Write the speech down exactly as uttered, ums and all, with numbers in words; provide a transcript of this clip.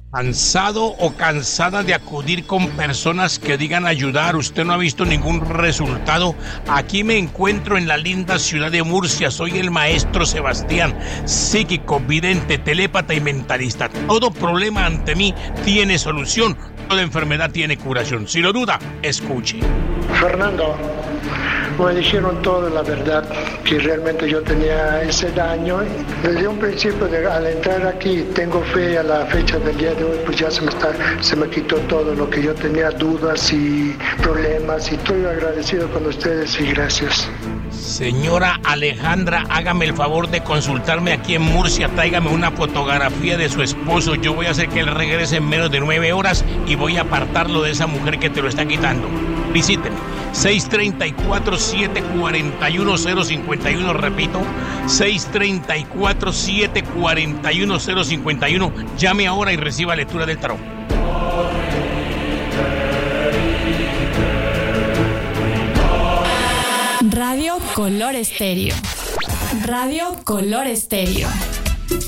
¿Cansado o cansada de acudir con personas que digan ayudar? ¿Usted no ha visto ningún resultado? Aquí me encuentro en la linda ciudad de Murcia. Soy el maestro Sebastián, psíquico, vidente, telépata y mentalista. Todo problema ante mí tiene solución. Toda enfermedad tiene curación. Si lo duda, escuche. Fernando, me dijeron toda la verdad, que realmente yo tenía ese daño. Desde un principio, de, al entrar aquí, tengo fe a la fecha del día de hoy, pues ya se me, está, se me quitó todo lo que yo tenía, dudas y problemas, y estoy agradecido con ustedes y gracias. Señora Alejandra, hágame el favor de consultarme aquí en Murcia, tráigame una fotografía de su esposo. Yo voy a hacer que él regrese en menos de nueve horas y voy a apartarlo de esa mujer que te lo está quitando. Visíteme, seis tres cuatro, siete cuatro uno, cero cinco uno, repito, seis tres cuatro, siete cuatro uno, cero cinco uno. Llame ahora y reciba lectura del tarot. Radio Color Estéreo. Radio Color Estéreo.